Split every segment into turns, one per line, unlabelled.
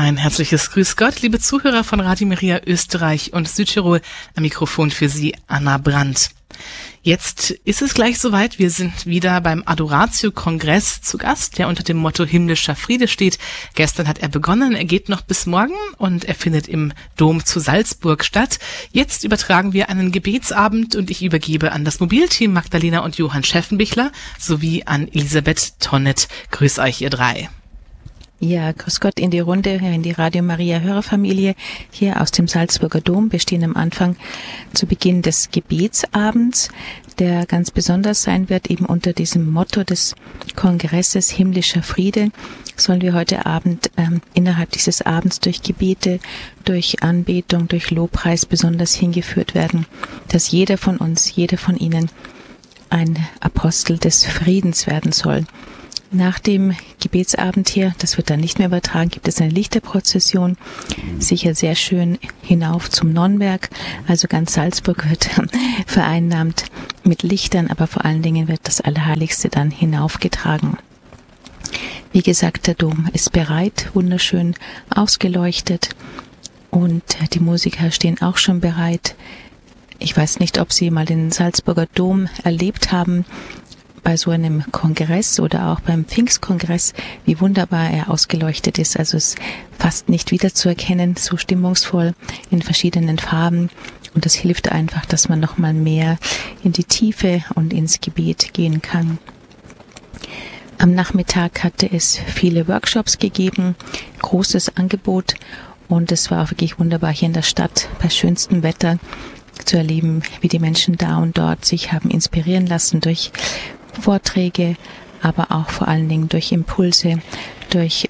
Ein herzliches Grüß Gott, liebe Zuhörer von Radio Maria Österreich und Südtirol. Am Mikrofon für Sie Anna Brandt. Jetzt ist es gleich soweit. Wir sind wieder beim Adoratio-Kongress zu Gast, der unter dem Motto Himmlischer Friede steht. Gestern hat er begonnen, er geht noch bis morgen und er findet im Dom zu Salzburg statt. Jetzt übertragen wir einen Gebetsabend und ich übergebe an das Mobilteam Magdalena und Johann Scheffenbichler sowie an Elisabeth Tonnet. Grüß euch, ihr drei.
Ja, grüß Gott in die Runde, in die Radio Maria Hörerfamilie hier aus dem Salzburger Dom. Wir stehen am Anfang zu Beginn des Gebetsabends, der ganz besonders sein wird, eben unter diesem Motto des Kongresses Himmlischer Friede. Sollen wir heute Abend innerhalb dieses Abends durch Gebete, durch Anbetung, durch Lobpreis besonders hingeführt werden, dass jeder von uns, jeder von Ihnen ein Apostel des Friedens werden soll. Nach dem Gebetsabend hier, das wird dann nicht mehr übertragen, gibt es eine Lichterprozession, sicher sehr schön hinauf zum Nonnberg. Also ganz Salzburg wird vereinnahmt mit Lichtern, aber vor allen Dingen wird das Allerheiligste dann hinaufgetragen. Wie gesagt, der Dom ist bereit, wunderschön ausgeleuchtet und die Musiker stehen auch schon bereit. Ich weiß nicht, ob Sie mal den Salzburger Dom erlebt haben, bei so einem Kongress oder auch beim Pfingstkongress, wie wunderbar er ausgeleuchtet ist. Also es ist fast nicht wiederzuerkennen, so stimmungsvoll in verschiedenen Farben. Und das hilft einfach, dass man noch mal mehr in die Tiefe und ins Gebet gehen kann. Am Nachmittag hatte es viele Workshops gegeben, großes Angebot. Und es war auch wirklich wunderbar hier in der Stadt bei schönstem Wetter zu erleben, wie die Menschen da und dort sich haben inspirieren lassen durch Vorträge, aber auch vor allen Dingen durch Impulse, durch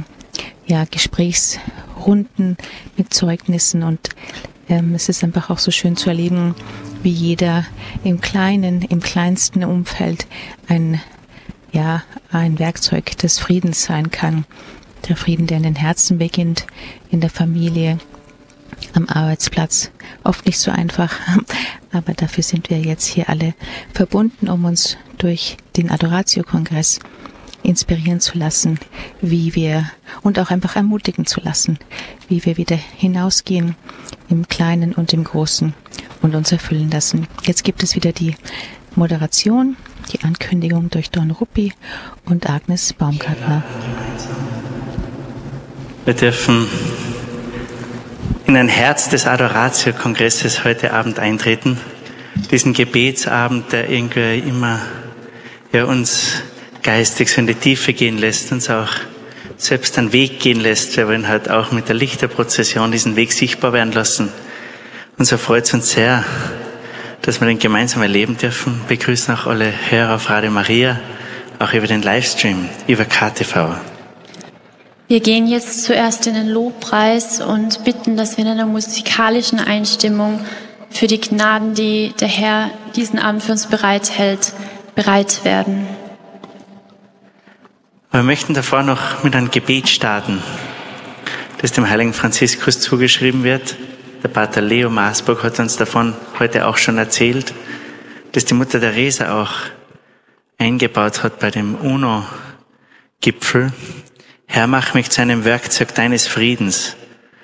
Gesprächsrunden mit Zeugnissen und es ist einfach auch so schön zu erleben, wie jeder im kleinsten Umfeld ein Werkzeug des Friedens sein kann. Der Frieden, der in den Herzen beginnt, in der Familie, am Arbeitsplatz. Oft nicht so einfach, aber dafür sind wir jetzt hier alle verbunden, um uns durch den Adoratio-Kongress inspirieren zu lassen, und auch einfach ermutigen zu lassen, wie wir wieder hinausgehen im Kleinen und im Großen und uns erfüllen lassen. Jetzt gibt es wieder die Moderation, die Ankündigung durch Don Ruppi und Agnes Baumgartner.
Wir dürfen in ein Herz des Adoratio-Kongresses heute Abend eintreten. Diesen Gebetsabend, der irgendwie immer uns geistig so in die Tiefe gehen lässt, uns auch selbst einen Weg gehen lässt. Wir wollen halt auch mit der Lichterprozession diesen Weg sichtbar werden lassen. Und so freut es uns sehr, dass wir den gemeinsam erleben dürfen. Wir begrüßen auch alle Hörer auf Radio Maria, auch über den Livestream, über KTV.
Wir gehen jetzt zuerst in den Lobpreis und bitten, dass wir in einer musikalischen Einstimmung für die Gnaden, die der Herr diesen Abend für uns bereithält, bereit werden.
Wir möchten davor noch mit einem Gebet starten, das dem heiligen Franziskus zugeschrieben wird. Der Pater Leo Maasburg hat uns davon heute auch schon erzählt, dass die Mutter Teresa auch eingebaut hat bei dem UNO-Gipfel. Herr, mach mich zu einem Werkzeug deines Friedens.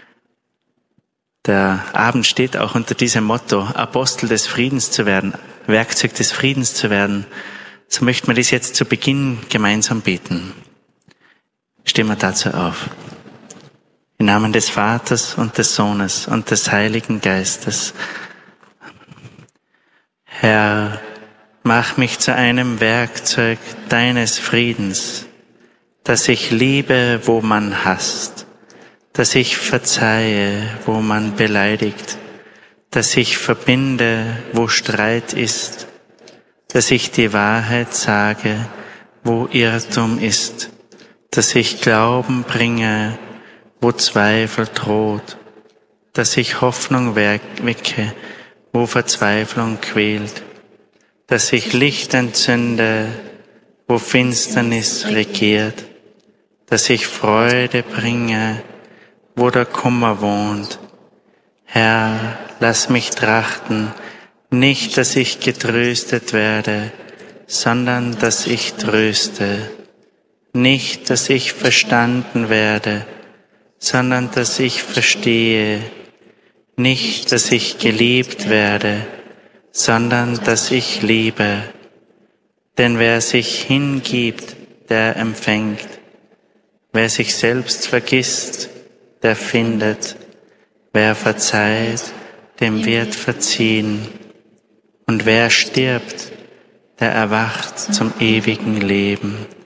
Der Abend steht auch unter diesem Motto, Apostel des Friedens zu werden, Werkzeug des Friedens zu werden. So möchten wir das jetzt zu Beginn gemeinsam beten. Stehen wir dazu auf. Im Namen des Vaters und des Sohnes und des Heiligen Geistes. Herr, mach mich zu einem Werkzeug deines Friedens, dass ich liebe, wo man hasst, dass ich verzeihe, wo man beleidigt, dass ich verbinde, wo Streit ist, dass ich die Wahrheit sage, wo Irrtum ist, dass ich Glauben bringe, wo Zweifel droht, dass ich Hoffnung wecke, wo Verzweiflung quält, dass ich Licht entzünde, wo Finsternis regiert, dass ich Freude bringe, wo der Kummer wohnt. Herr, lass mich trachten, nicht, dass ich getröstet werde, sondern dass ich tröste. Nicht, dass ich verstanden werde, sondern dass ich verstehe, nicht, dass ich geliebt werde, sondern dass ich liebe. Denn wer sich hingibt, der empfängt. Wer sich selbst vergisst, der findet. Wer verzeiht, dem wird verziehen. Und wer stirbt, der erwacht zum ewigen Leben.